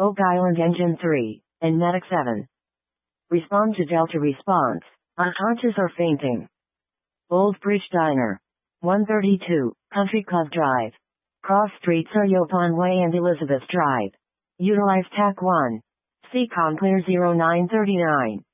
Oak Island Engine 3, and Medic 7. Respond to Delta response, unconscious or fainting. Old Bridge Diner. 132, Country Club Drive. Cross Streets Yopon Way and Elizabeth Drive. Utilize TAC 1. Seacom Clear 0939.